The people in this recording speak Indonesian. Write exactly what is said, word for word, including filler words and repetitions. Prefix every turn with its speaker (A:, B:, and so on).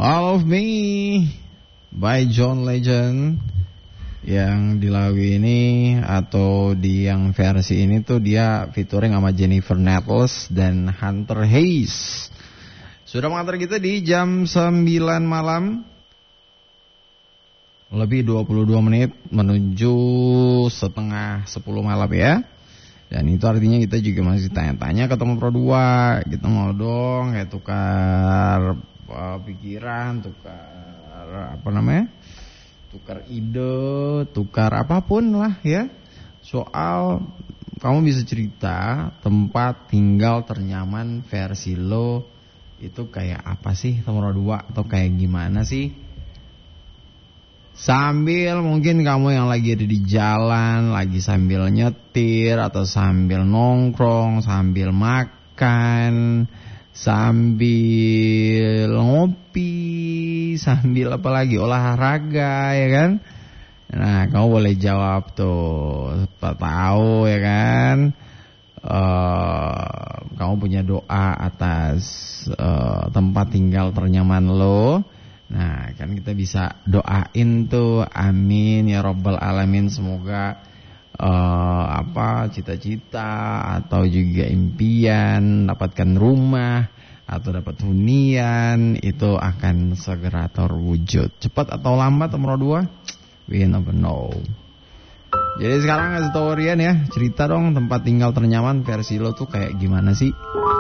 A: All of Me by John Legend. Yang di lagu ini atau di yang versi ini tuh dia featuring sama Jennifer Nettles dan Hunter Hayes. Sudah mengantar kita di jam sembilan malam lebih dua puluh dua menit menuju setengah sepuluh malam ya. Dan itu artinya kita juga masih tanya-tanya ketemu Pro dua. Kita mau dong kayak tukar Uh, pikiran, tukar apa namanya, tukar ide, tukar apapun lah ya. Soal kamu bisa cerita tempat tinggal ternyaman versi lo itu kayak apa sih nomor dua atau kayak gimana sih? Sambil mungkin kamu yang lagi ada di jalan, lagi sambil nyetir atau sambil nongkrong, sambil makan, sambil ngopi, sambil apa lagi olahraga ya kan. Nah kamu boleh jawab tuh, tahu ya kan. Uh, kamu punya doa atas uh, tempat tinggal ternyaman lo. Nah kan kita bisa doain tuh, amin ya robbal alamin, semoga Uh, apa cita-cita atau juga impian dapatkan rumah atau dapat hunian itu akan segera terwujud, cepat atau lambat nomor dua, we never know. Jadi sekarang kasih tau Rian ya, cerita dong tempat tinggal ternyaman versi lo tuh kayak gimana sih?